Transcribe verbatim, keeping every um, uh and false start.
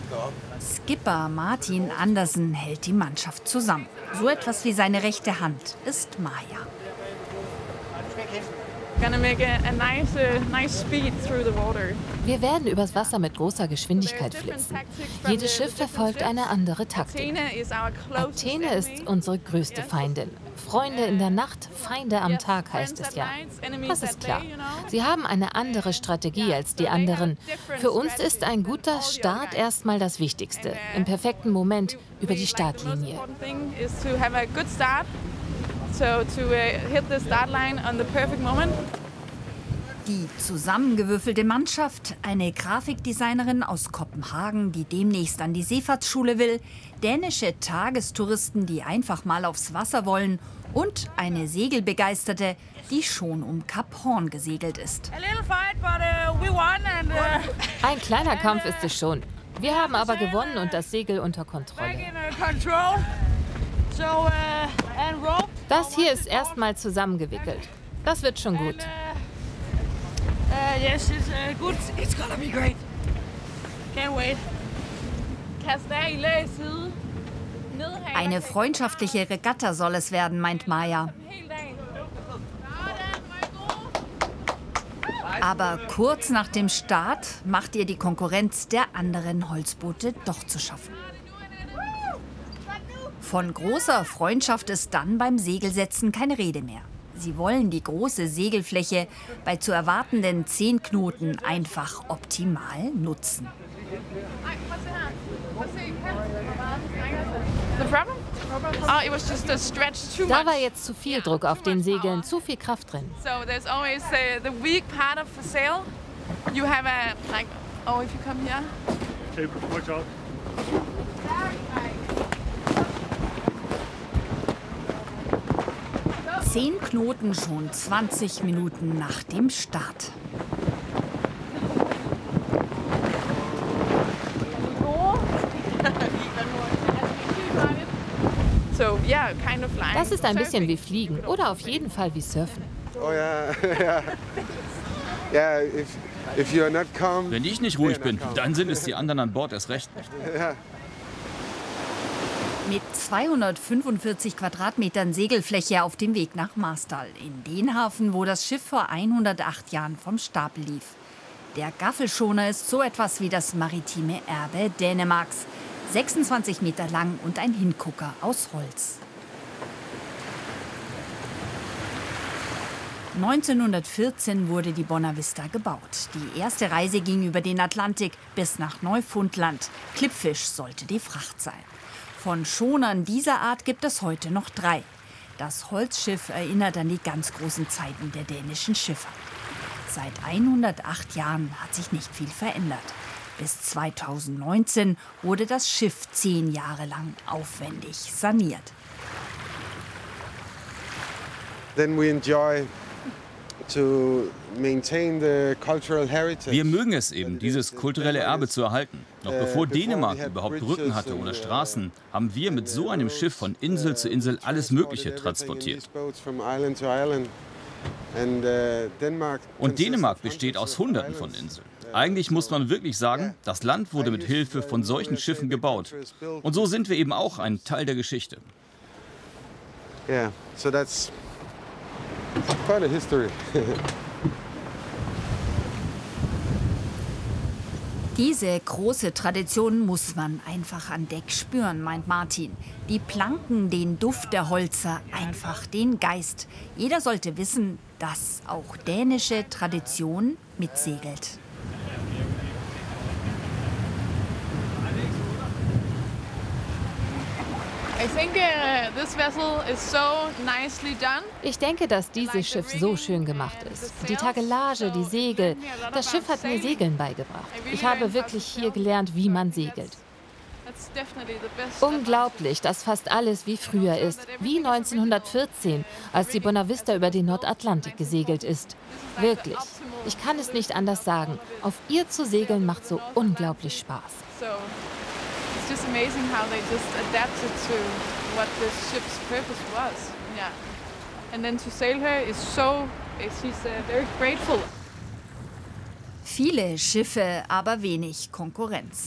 Skipper Martin Andersen hält die Mannschaft zusammen. So etwas wie seine rechte Hand ist Maya. Wir werden übers Wasser mit großer Geschwindigkeit flitzen. Jedes Schiff verfolgt eine andere Taktik. Athene ist unsere größte Feindin. Freunde in der Nacht, Feinde am Tag heißt es ja. Das ist klar. Sie haben eine andere Strategie als die anderen. Für uns ist ein guter Start erstmal das Wichtigste. Im perfekten Moment über die Startlinie. So to uh, hit the start line on the perfect moment. Die zusammengewürfelte Mannschaft, eine Grafikdesignerin aus Kopenhagen, die demnächst an die Seefahrtsschule will, dänische Tagestouristen, die einfach mal aufs Wasser wollen und eine Segelbegeisterte, die schon um Kap Horn gesegelt ist. Ein kleiner Kampf ist es schon. Wir haben aber gewonnen und das Segel unter Kontrolle. Das hier ist erstmal zusammengewickelt. Das wird schon gut. Eine freundschaftliche Regatta soll es werden, meint Maya. Aber kurz nach dem Start macht ihr die Konkurrenz der anderen Holzboote doch zu schaffen. Von großer Freundschaft ist dann beim Segelsetzen keine Rede mehr. Sie wollen die große Segelfläche bei zu erwartenden zehn Knoten einfach optimal nutzen. Da war jetzt zu viel Druck auf den Segeln, zu viel Kraft drin. Zehn Knoten schon zwanzig Minuten nach dem Start. Das ist ein bisschen wie Fliegen oder auf jeden Fall wie Surfen. Oh ja, ja. Ja, if, if you're not calm, wenn ich nicht ruhig bin, dann sind es die anderen an Bord erst recht nicht. Ja. Mit zweihundertfünfundvierzig Quadratmetern Segelfläche auf dem Weg nach Marstal, in den Hafen, wo das Schiff vor hundertacht Jahren vom Stapel lief. Der Gaffelschoner ist so etwas wie das maritime Erbe Dänemarks. sechsundzwanzig Meter lang und ein Hingucker aus Holz. neunzehnhundertvierzehn wurde die Bonavista gebaut. Die erste Reise ging über den Atlantik bis nach Neufundland. Klippfisch sollte die Fracht sein. Von Schonern dieser Art gibt es heute noch drei. Das Holzschiff erinnert an die ganz großen Zeiten der dänischen Schiffer. Seit hundertacht Jahren hat sich nicht viel verändert. Bis zweitausendneunzehn wurde das Schiff zehn Jahre lang aufwendig saniert. Then we enjoy to maintain the cultural heritage. Wir mögen es eben, dieses kulturelle Erbe zu erhalten. Noch bevor Dänemark überhaupt Brücken hatte oder Straßen, haben wir mit so einem Schiff von Insel zu Insel alles Mögliche transportiert. Und Dänemark besteht aus Hunderten von Inseln. Eigentlich muss man wirklich sagen, das Land wurde mit Hilfe von solchen Schiffen gebaut. Und so sind wir eben auch ein Teil der Geschichte. Yeah, so that's quite a history. Diese große Tradition muss man einfach an Deck spüren, meint Martin. Die Planken, den Duft der Holzer, einfach den Geist. Jeder sollte wissen, dass auch dänische Tradition mitsegelt. Ich denke, dass dieses Schiff so schön gemacht ist. Die Tagelage, die Segel. Das Schiff hat mir Segeln beigebracht. Ich habe wirklich hier gelernt, wie man segelt. Unglaublich, dass fast alles wie früher ist. Wie neunzehnhundertvierzehn, als die Bonavista über den Nordatlantik gesegelt ist. Wirklich. Ich kann es nicht anders sagen. Auf ihr zu segeln macht so unglaublich Spaß. It's just amazing how they just adapted to what the ship's purpose was. Yeah. And then to sail her is so, she's uh, very grateful. Viele Schiffe, aber wenig Konkurrenz.